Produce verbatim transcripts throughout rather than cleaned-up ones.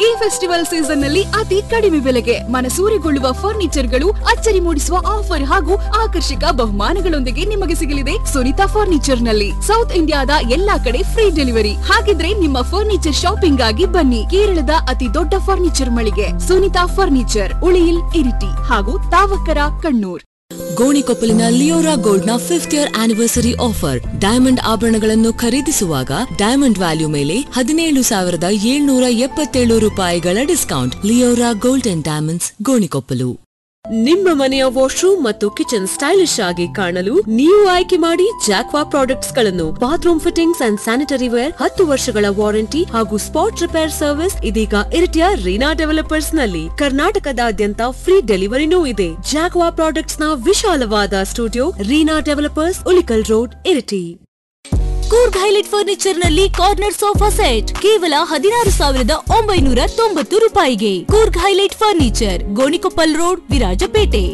ಈ festival season ನಲ್ಲಿ ಅತಿ ಕಡಿಮೆ ಬೆಲೆಗೆ ಮನಸೂರೆಗೊಳ್ಳುವ ಫರ್ನಿಚರ್ಗಳು, ಅಚ್ಚರಿ ಮೂಡಿಸುವ ಆಫರ್ ಹಾಗೂ ಆಕರ್ಷಕ ಬಹುಮಾನಗಳೊಂದಿಗೆ ನಿಮಗೆ ಸಿಗಲಿದೆ ಸುನಿತಾ ಫರ್ನಿಚರ್ ನಲ್ಲಿ. ಸೌತ್ ಇಂಡಿಯಾದ ಎಲ್ಲಾ ಕಡೆ ಫ್ರೀ ಡೆಲಿವರಿ. ಹಾಗಿದ್ರೆ ನಿಮ್ಮ ಫರ್ನಿಚರ್ ಶಾಪಿಂಗ್ ಆಗಿ ಬನ್ನಿ ಕೇರಳದ ಅತಿ ದೊಡ್ಡ ಫರ್ನಿಚರ್ ಮಳಿಗೆ ಸುನಿತಾ ಫರ್ನಿಚರ್, ಉಳಿಯಿಲ್, ಇರಿಟಿ ಹಾಗೂ ತಾವಕರ, ಕಣ್ಣೂರ್. ಗೋಣಿಕೊಪ್ಪಲಿನ ಲಿಯೋರಾ ಗೋಲ್ಡ್ ನ fifth year anniversary offer. Diamond ಆಭರಣಗಳನ್ನು ಖರೀದಿಸುವಾಗ ಡೈಮಂಡ್ ವ್ಯಾಲ್ಯೂ ಮೇಲೆ ಹದಿನೇಳು ಸಾವಿರದ ಏಳ್ನೂರ ಎಪ್ಪತ್ತೇಳು ರೂಪಾಯಿಗಳ discount. Leora gold and diamonds, Gonikoppal. ನಿಮ್ಮ ಮನೆಯ ವಾಶ್ರೂಮ್ ಮತ್ತು ಕಿಚನ್ ಸ್ಟೈಲಿಶ್ ಆಗಿ ಕಾಣಲು ನೀವು ಆಯ್ಕೆ ಮಾಡಿ ಜಾಕ್ವಾ ಪ್ರಾಡಕ್ಟ್ಸ್ ಗಳನ್ನು. Bathroom fittings and sanitary wear, ಹತ್ತು ವರ್ಷಗಳ ವಾರಂಟಿ ಹಾಗೂ ಸ್ಪಾಟ್ ರಿಪೇರ್ ಸರ್ವಿಸ್ ಇದೀಗ ಇರಿಟಿಯ ರೀನಾ ಡೆವಲಪರ್ಸ್ ನಲ್ಲಿ. ಕರ್ನಾಟಕದಾದ್ಯಂತ ಫ್ರೀ ಡೆಲಿವರಿನೂ ಇದೆ. ಜಾಕ್ವಾ ಪ್ರಾಡಕ್ಟ್ಸ್ ನ ವಿಶಾಲವಾದ studio, Reena developers, Ulikkal road, Iritty. Coorg highlight furniture ನಲ್ಲಿ ಕಾರ್ನರ್ ಸೋಫಾ ಸೆಟ್ ಕೇವಲ ಹದಿನಾರು ಸಾವಿರದ ಒಂಬೈನೂರ ತೊಂಬತ್ತು ರೂಪಾಯಿಗೆ. Coorg highlight furniture, Gonikoppal road, Virajpet.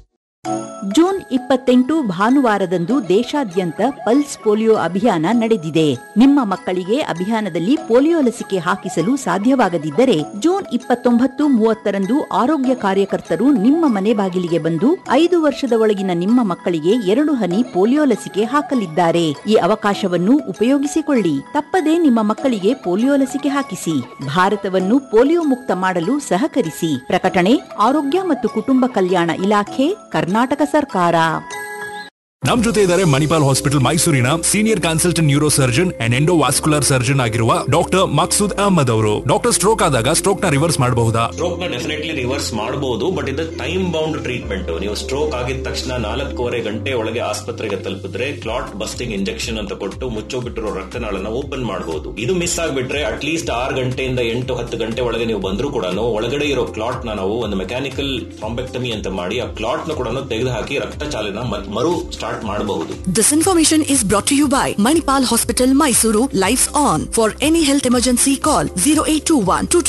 June ಇಪ್ಪತ್ತೆಂಟು ಭಾನುವಾರದಂದು ದೇಶಾದ್ಯಂತ ಪಲ್ಸ್ ಪೋಲಿಯೋ ಅಭಿಯಾನ ನಡೆದಿದೆ. ನಿಮ್ಮ ಮಕ್ಕಳಿಗೆ ಅಭಿಯಾನದಲ್ಲಿ ಪೋಲಿಯೋ ಲಸಿಕೆ ಹಾಕಿಸಲು ಸಾಧ್ಯವಾಗದಿದ್ದರೆ ಜೂನ್ ಇಪ್ಪತ್ತೊಂಬತ್ತು ಮೂವತ್ತರಂದು ಆರೋಗ್ಯ ಕಾರ್ಯಕರ್ತರು ನಿಮ್ಮ ಮನೆ ಬಾಗಿಲಿಗೆ ಬಂದು ಐದು ವರ್ಷದ ಒಳಗಿನ ನಿಮ್ಮ ಮಕ್ಕಳಿಗೆ ಎರಡು ಹನಿ ಪೋಲಿಯೋ ಲಸಿಕೆ ಹಾಕಲಿದ್ದಾರೆ. ಈ ಅವಕಾಶವನ್ನು ಉಪಯೋಗಿಸಿಕೊಳ್ಳಿ. ತಪ್ಪದೆ ನಿಮ್ಮ ಮಕ್ಕಳಿಗೆ ಪೋಲಿಯೋ ಲಸಿಕೆ ಹಾಕಿಸಿ. ಭಾರತವನ್ನು ಪೋಲಿಯೋ ಮುಕ್ತ ಮಾಡಲು ಸಹಕರಿಸಿ. ಪ್ರಕಟಣೆ ಆರೋಗ್ಯ ಮತ್ತು ಕುಟುಂಬ ಕಲ್ಯಾಣ ಇಲಾಖೆ, ಕರ್ನಾಟಕ ಸರ್ಕಾರ. ನಮ್ ಜೊತೆ ಇದ್ದಾರೆ ಮಣಿಪಾಲ್ ಹಾಸ್ಪಿಟಲ್ ಮೈಸೂರಿನ senior consultant neuro surgeon and endovascular surgeon ಆಗಿರುವ ಡಾಕ್ಟರ್ ಮಕ್ಸೂದ್ ಅಹಮದ್ ಅವರು. ಡಾಕ್ಟರ್, ಸ್ಟ್ರೋಕ್ ಆದಾಗ ಸ್ಟ್ರೋಕ್ ನ ರಿವರ್ಸ್ ಮಾಡಬಹುದಾ? ಸ್ಟ್ರೋಕ್ ನ ಡೆಫಿನೆಟ್ಲಿ ರಿವರ್ಸ್ ಮಾಡಬಹುದು, ಬಟ್ ಇದು ಟೈಮ್ ಬೌಂಡ್ ಟ್ರೀಟ್ಮೆಂಟ್. ನೀವು ಸ್ಟ್ರೋಕ್ ಆಗಿದ ತಕ್ಷಣ ನಾಲ್ಕೂವರೆ ಗಂಟೆ ಒಳಗೆ ಆಸ್ಪತ್ರೆಗೆ ತಲುಪಿದ್ರೆ ಕ್ಲಾಟ್ ಬಸ್ಟಿಂಗ್ ಇಂಜೆಕ್ಷನ್ ಅಂತ ಕೊಟ್ಟು ಮುಚ್ಚೋಬಿಟ್ಟಿರೋ ರಕ್ತನಾಳನ್ನ ಓಪನ್ ಮಾಡಬಹುದು. ಇದು ಮಿಸ್ ಆಗ್ಬಿಟ್ರೆ ಅಟ್ಲೀಸ್ಟ್ ಆರು ಗಂಟೆಯಿಂದ ಎಂಟು ಹತ್ತು ಗಂಟೆ ಒಳಗೆ ನೀವು ಬಂದ್ರು ಕೂಡ ಒಳಗಡೆ ಇರೋ ಕ್ಲಾಟ್ ನ ನಾವು ಒಂದು ಮೆಕ್ಯಾನಿಕಲ್ ಥ್ರಾಂಬೆಕ್ಟಮಿ ಅಂತ ಮಾಡಿ ಆ ಕ್ಲಾಟ್ ನ ಕೂಡ ತೆಗೆದುಹಾಕಿ ರಕ್ತ ಚಾಲನ ಮರು ಸ್ಟಾರ್ಟ್ ಮಾಡಬಹುದು. This information is brought to you by Manipal Hospital, Mysuru. Lights on. For any health emergency, call zero eight two one two